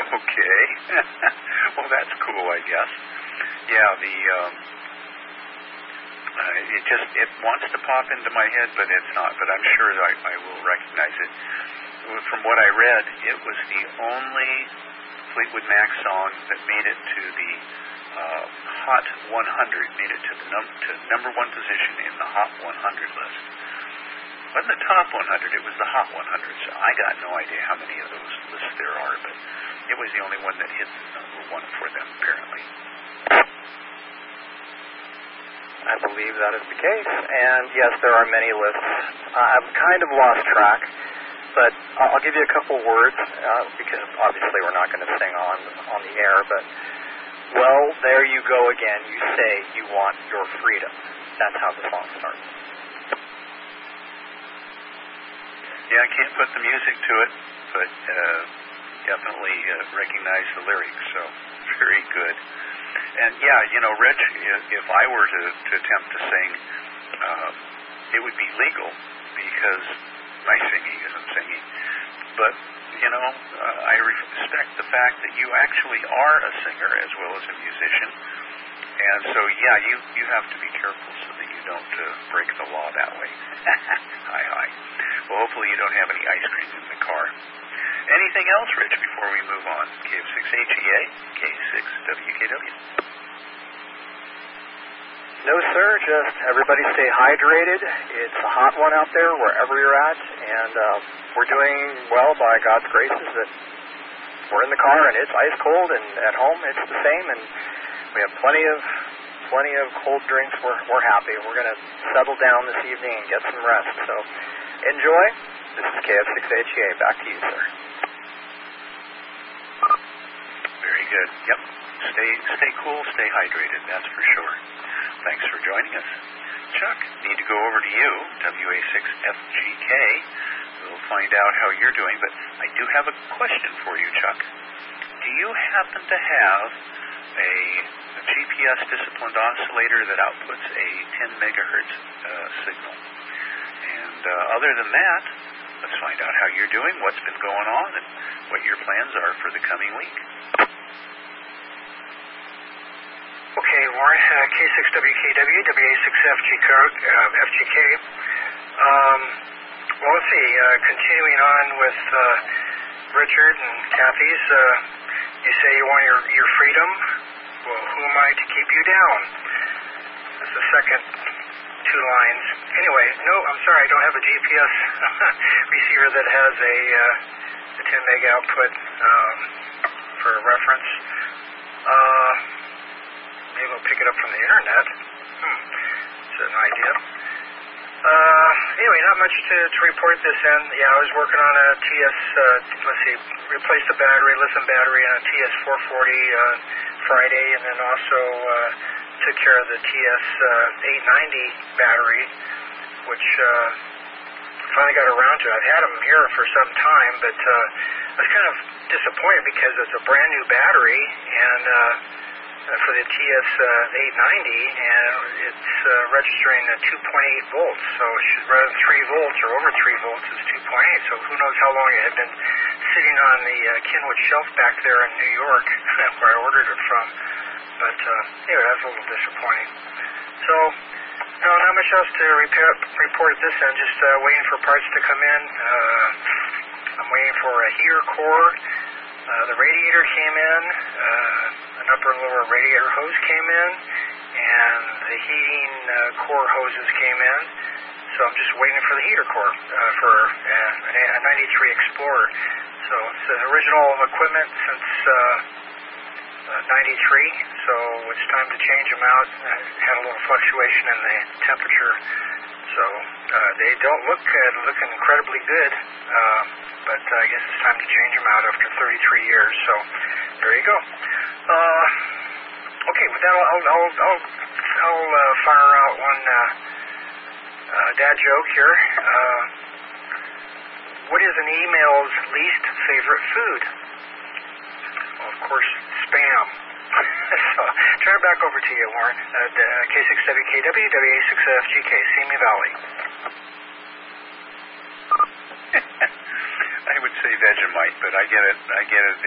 Okay. Well, that's cool, I guess. Yeah, it wants to pop into my head, but it's not. But I'm sure I will recognize it. From what I read, it was the only Fleetwood Mac song that made it to the Hot 100, made it to the number one position in the Hot 100 list. It wasn't the top 100, it was the Hot 100. So I got no idea how many of those lists there are, but it was the only one that hit number one for them, apparently. I believe that is the case, and yes, there are many lists. I've kind of lost track, but I'll give you a couple words, because obviously we're not going to sing on the air, but, well, there you go again, you say you want your freedom. That's how the song starts. Yeah, I can't put the music to it, but definitely recognize the lyrics, so very good. And yeah, Rich, if I were to attempt to sing, it would be legal because my singing isn't singing. But, I respect the fact that you actually are a singer as well as a musician. And so, yeah, you have to be careful so that you don't break the law that way. Hi. Well, hopefully you don't have any ice cream in the car. Anything else, Rich, before we move on? KF6HEA, K6WKW. No, sir. Just everybody stay hydrated. It's a hot one out there wherever you're at, and we're doing well by God's graces that we're in the car and it's ice cold, and at home it's the same, and we have plenty of cold drinks. We're happy. We're going to settle down this evening and get some rest. So enjoy. This is KF6HEA. Back to you, sir. Very good. Yep. Stay cool, stay hydrated, that's for sure. Thanks for joining us. Chuck, need to go over to you, WA6FGK. We'll find out how you're doing, but I do have a question for you, Chuck. Do you happen to have a GPS disciplined oscillator that outputs a 10 megahertz signal? And other than that, let's find out how you're doing, what's been going on, and what your plans are for the coming week. Okay, Warren, K6WKW, WA6FGK. Well, let's see, continuing on with Richard and Kathy's, you say you want your freedom. Well, who am I to keep you down? That's the second two lines. Anyway, no, I'm sorry, I don't have a GPS receiver that has a 10 meg output for reference. Maybe I'll pick it up from the internet. That's an idea. Anyway, not much to report this end. Yeah, I was working on a TS, replaced the battery, lithium battery on a TS440 Friday, and then also took care of the TS890 battery, which finally got around to. I've had them here for some time, but I was kind of disappointed because it's a brand new battery, and for the TS890, and it's registering at 2.8 volts. So rather than 3 volts or over 3 volts, it's 2.8. So who knows how long it had been sitting on the Kenwood shelf back there in New York, where I ordered it from. But anyway, that's a little disappointing. So, no, not much else to report at this end. Just waiting for parts to come in. I'm waiting for a heater core. The radiator came in. An upper and lower radiator hose came in, and the heating core hoses came in. So I'm just waiting for the heater core for a 93 Explorer. So it's the original equipment since 93, so it's time to change them out. I had a little fluctuation in the temperature, so they don't look incredibly good, but I guess it's time to change them out after 33 years. So there you go. Okay, with that, I'll fire out one dad joke here. What is an email's least favorite food? Well, of course, spam. So, turn it back over to you, Warren. K6WKW, WA6FGK, Simi Valley. I would say Vegemite, but I get it.